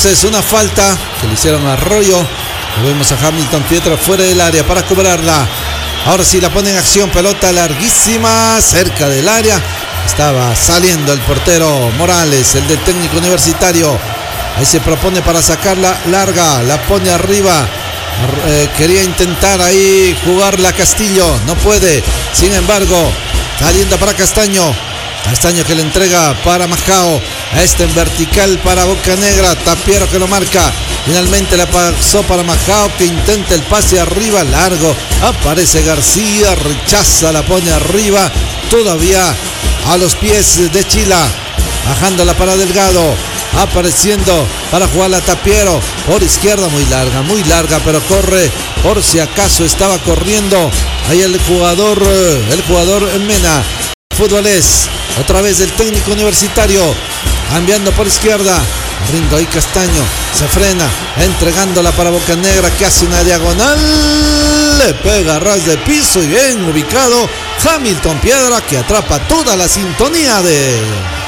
entonces una falta que le hicieron a Arroyo. Vemos a Hamilton Piedra fuera del área para cobrarla. Ahora sí la pone en acción, pelota larguísima cerca del área. Estaba saliendo el portero Morales, el del Técnico Universitario. Ahí se propone para sacarla larga, la pone arriba. Quería intentar ahí jugarla Castillo, no puede. Sin embargo, saliendo para Castaño. Castaño que le entrega para Majao. A este en vertical para Bocanegra. Tapiero que lo marca. Finalmente la pasó para Majao, que intenta el pase arriba largo. Aparece García, rechaza, la pone arriba. Todavía a los pies de Chila. Bajándola para Delgado. Apareciendo para jugarla Tapiero por izquierda, muy larga, pero corre por si acaso estaba corriendo ahí el jugador Mena. Fútbol es otra vez el Técnico Universitario, cambiando por izquierda. Rindo ahí Castaño, se frena, entregándola para Bocanegra, que hace una diagonal, le pega a ras de piso y bien ubicado Hamilton Piedra, que atrapa toda la sintonía de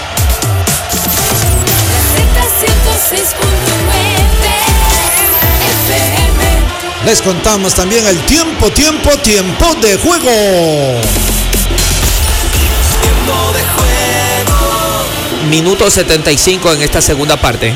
Les contamos también el tiempo de juego. Minuto 75 en esta segunda parte.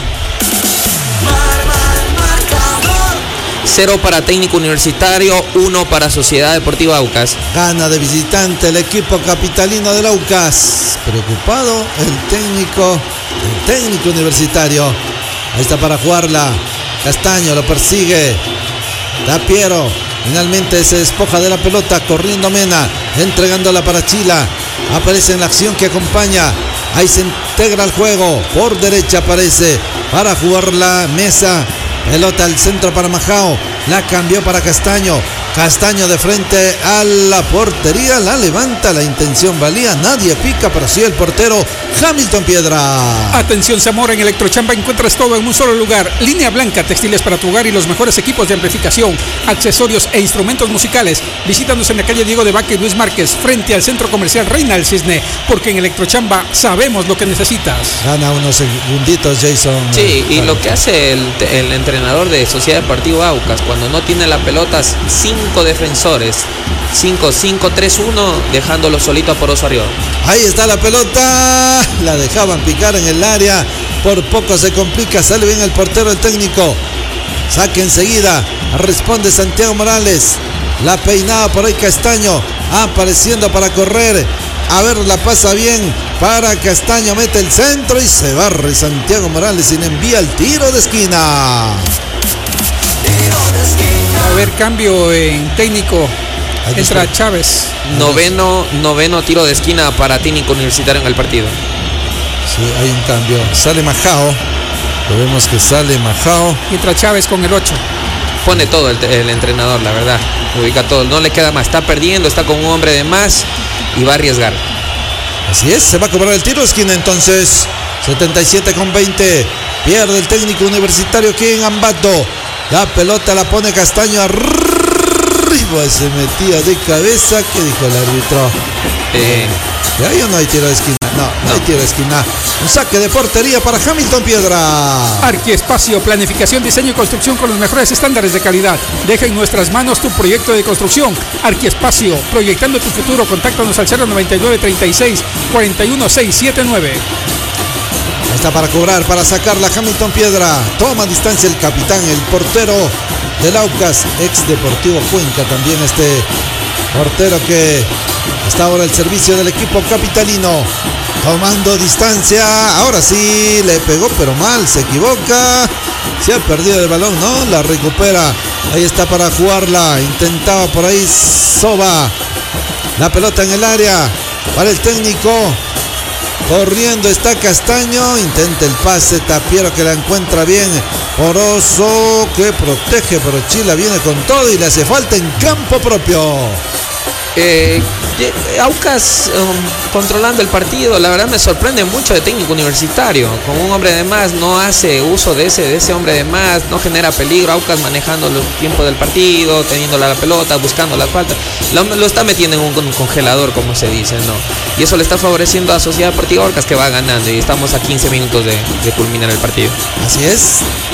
0 para Técnico Universitario, 1 para Sociedad Deportiva Aucas. Gana de visitante el equipo capitalino del Aucas. Preocupado el técnico universitario. Ahí está para jugarla. Castaño lo persigue. Tapiero finalmente se despoja de la pelota, corriendo Mena, entregándola para Chila. Aparece en la acción que acompaña. Ahí se integra al juego. Por derecha aparece para jugar la Mesa. Pelota al centro para Majao. La cambió para Castaño. Castaño de frente a la portería. La levanta. La intención valía. Nadie pica, pero sí el portero Hamilton Piedra. Atención Zamora, en Electrochamba encuentras todo en un solo lugar. Línea blanca, textiles para tu hogar y los mejores equipos de amplificación, accesorios e instrumentos musicales. Visítanos en la calle Diego de Vaca y Luis Márquez, frente al Centro Comercial Reina del Cisne, porque en Electrochamba sabemos lo que necesitas. Gana unos segunditos Jason. Sí, y lo que hace el entrenador de Sociedad Deportiva Aucas, cuando no tiene la pelota, 5 defensores, 5-5-3-1, dejándolo solito a Poroso arriba. Ahí está la pelota, la dejaban picar en el área, por poco se complica, sale bien el portero, el técnico, saque enseguida, responde Santiago Morales, la peinada por ahí Castaño, apareciendo para correr, a ver, la pasa bien para Castaño, mete el centro y se barre Santiago Morales y le envía el tiro de esquina. A ver, cambio en técnico. Entra Chávez. Noveno tiro de esquina para Técnico Universitario en el partido. Sí, hay un cambio. Sale Majao. Lo vemos que sale Majao. Entra Chávez con el 8. Pone todo el entrenador, la verdad. Ubica todo. No le queda más. Está perdiendo, está con un hombre de más y va a arriesgar. Así es, se va a cobrar el tiro de esquina entonces. 77-20. Pierde el Técnico Universitario aquí en Ambato. La pelota la pone Castaño arriba, se metía de cabeza. ¿Qué dijo el árbitro? ¿Ahí o no hay tiro de esquina? No hay tiro de esquina. Un saque de portería para Hamilton Piedra. Arquiespacio, planificación, diseño y construcción con los mejores estándares de calidad. Deja en nuestras manos tu proyecto de construcción. Arquiespacio, proyectando tu futuro. Contáctanos al 099 36 41 679. Está para cobrar, para sacarla Hamilton Piedra. Toma distancia el capitán, el portero del Aucas, ex Deportivo Cuenca también este portero que está ahora al servicio del equipo capitalino. Tomando distancia, ahora sí, le pegó pero mal, se equivoca. Se ha perdido el balón, ¿no? La recupera, ahí está para jugarla. Intentaba por ahí Soba. La pelota en el área para el técnico. Corriendo está Castaño, intenta el pase, Tapiero que la encuentra bien, Poroso que protege, pero Chila viene con todo y le hace falta en campo propio. Aucas controlando el partido, la verdad me sorprende mucho de Técnico Universitario. Con un hombre de más no hace uso de ese hombre de más, no genera peligro. Aucas manejando los tiempos del partido, teniendo la pelota, buscando las faltas, lo está metiendo en un congelador, como se dice, ¿no? Y eso le está favoreciendo a Sociedad Deportiva Aucas, que va ganando, y estamos a 15 minutos de culminar el partido. Así es.